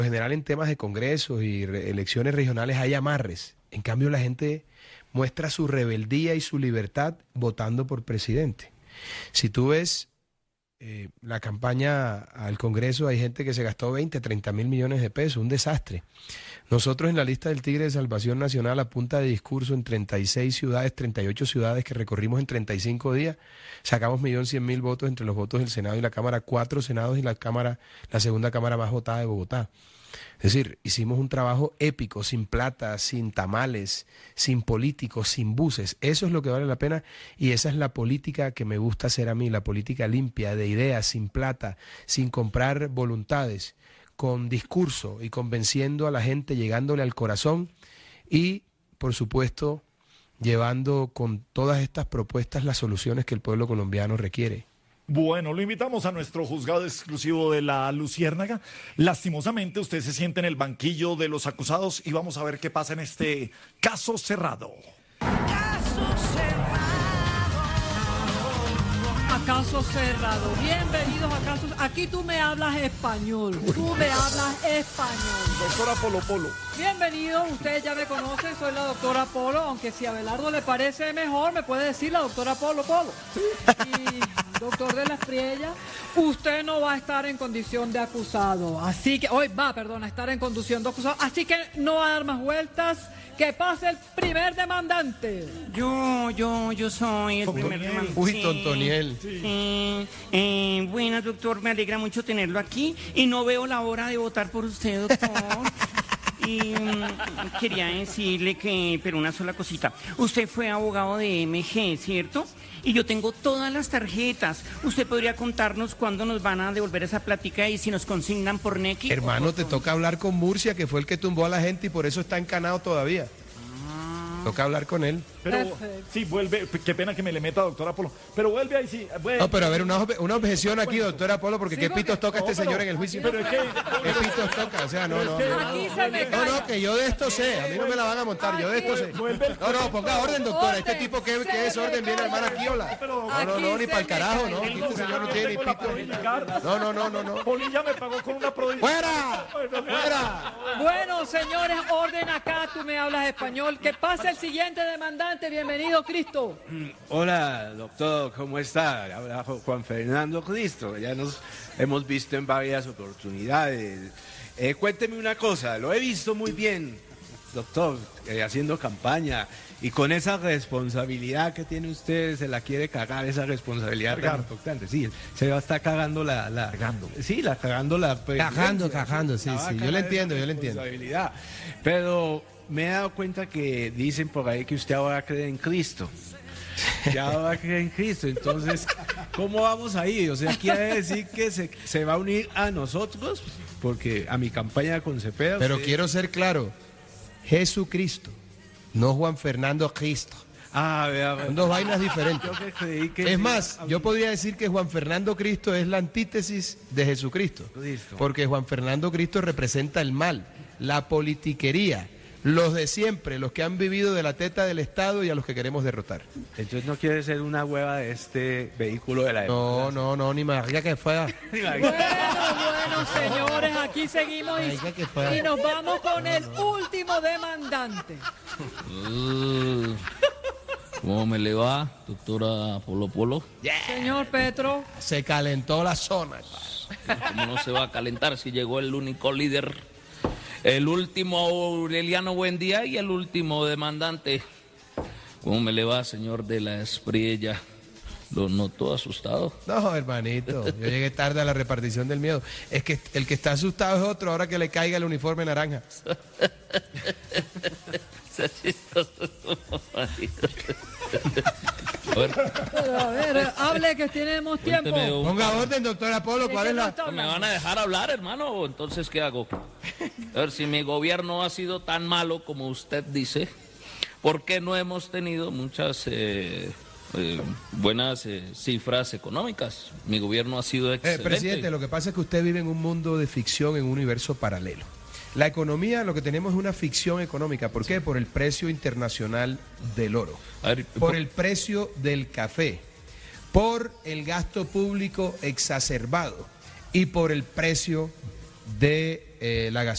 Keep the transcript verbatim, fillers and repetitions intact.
en general en temas de congresos y re- elecciones regionales hay amarres. En cambio, la gente muestra su rebeldía y su libertad votando por presidente. Si tú ves eh, la campaña al Congreso, hay gente que se gastó veinte, treinta mil millones de pesos, un desastre. Nosotros en la lista del Tigre de Salvación Nacional, a punta de discurso en treinta y seis ciudades, treinta y ocho ciudades que recorrimos en treinta y cinco días, sacamos un millón cien mil votos entre los votos del Senado y la Cámara, cuatro senados y la Cámara, la segunda Cámara más votada de Bogotá. Es decir, hicimos un trabajo épico, sin plata, sin tamales, sin políticos, sin buses. Eso es lo que vale la pena y esa es la política que me gusta hacer a mí, la política limpia, de ideas, sin plata, sin comprar voluntades, con discurso y convenciendo a la gente, llegándole al corazón y, por supuesto, llevando con todas estas propuestas las soluciones que el pueblo colombiano requiere. Bueno, lo invitamos a nuestro juzgado exclusivo de la Luciérnaga. Lastimosamente, usted se siente en el banquillo de los acusados y vamos a ver qué pasa en este caso cerrado. Caso cerrado. A caso cerrado. Bienvenidos a caso. Aquí tú me hablas español. Tú me hablas español. Doctora Polo Polo. Bienvenidos, ustedes ya me conocen, soy la doctora Polo, aunque si a Abelardo le parece mejor, me puede decir la doctora Polo Polo. Y doctor de la Espriella, usted no va a estar en condición de acusado, así que, hoy va, perdón, a estar en condición de acusado, así que no va a dar más vueltas, que pase el primer demandante. Yo, yo, yo soy el Don primer Toniel. demandante. Uy, don Toniel. Eh, eh, buenas, doctor, me alegra mucho tenerlo aquí y no veo la hora de votar por usted, doctor. Y mm, quería decirle que, pero una sola cosita, usted fue abogado de M G, ¿cierto? Y yo tengo todas las tarjetas. ¿Usted podría contarnos cuándo nos van a devolver esa plática y si nos consignan por Nequi? Hermano, te toca hablar con Murcia, que fue el que tumbó a la gente y por eso está encanado todavía. Toca hablar con él. Pero Perfecto. sí, vuelve, qué pena que me le meta, doctora Polo. Pero vuelve ahí, sí. vuelve. No, pero a ver, una, obje- una objeción aquí, doctora Polo, porque Sí, ¿qué porque- pitos toca No, este pero- señor en el juicio? Pero es que... ¿Qué pitos toca? O sea, no, no. Pero es que- No, Aquí se me no, calla. no, que yo de esto sé. A mí no me la van a montar, yo de esto sé. Vuelve el No, no, ponga orden, doctora. Este Orden. tipo, ¿qué, Se qué desorden viene, hermana aquí, hola? Pero- No, no, no, Aquí ni se para el me carajo, calla. no. Aquí este señor no tiene ni Tengo la pito. prodigar. No, no, no, no, no. Polilla me pagó con una prodigal. ¡Fuera! ¡Fuera! Bueno, señores, orden acá, tú me hablas español. Que pase el siguiente demandante, bienvenido, Cristo. Hola, doctor, ¿cómo está? Habla Ju- Juan Fernando Cristo, ya nos hemos visto en varias oportunidades. Eh, cuénteme una cosa, lo he visto muy bien, doctor, eh, haciendo campaña y con esa responsabilidad que tiene usted, se la quiere cagar, esa responsabilidad tan Cargar. importante. Sí, se va a estar cagando la... la Cagando. Sí, la cagando la... Cagando, cagando, sí, La va a sí, yo cagar le esa entiendo, yo le entiendo. responsabilidad. Pero me he dado cuenta que dicen por ahí que usted ahora cree en Cristo. Ya va a creer en Cristo, entonces, ¿cómo vamos ahí? O sea, quiere decir que se, se va a unir a nosotros, porque a mi campaña con Cepeda... Pero usted- quiero ser claro. Jesucristo, no Juan Fernando Cristo. Ah, vea, vea. Son dos vainas diferentes. Yo que creí que Es sí, más, a- yo podría decir que Juan Fernando Cristo es la antítesis de Jesucristo. Cristo. Porque Juan Fernando Cristo representa el mal, la politiquería, los de siempre, los que han vivido de la teta del Estado y a los que queremos derrotar. Entonces no quiere ser una hueva de este vehículo de la No, no, no, ni María que fuera. Bueno, bueno, señores, aquí seguimos Ay, ya que fue. y, y nos vamos con el último demandante. Uh, ¿Cómo me le va, doctora Polo Polo? Señor Petro, Se calentó la zona. ¿Cómo no se va a calentar si llegó el único líder, el último Aureliano Buendía y el último demandante? ¿Cómo me le va, señor de la Espriella? Lo noto asustado. No, hermanito, yo llegué tarde a la repartición del miedo. Es que el que está asustado es otro, ahora que le caiga el uniforme naranja. A ver, pero a ver, hable que tenemos tiempo. cuénteme un- Ponga orden, doctor Apolo, ¿cuál es la...? ¿Me van a dejar hablar, hermano? ¿O entonces qué hago? A ver, si mi gobierno ha sido tan malo como usted dice, ¿por qué no hemos tenido muchas eh, eh, buenas eh, cifras económicas? Mi gobierno ha sido Eh, excelente. presidente, lo que pasa es que usted vive en un mundo de ficción, en un universo paralelo. La economía, lo que tenemos es una ficción económica. ¿Por qué? Por el precio internacional del oro, A ver, por el precio del café, por el gasto público exacerbado y por el precio de eh, la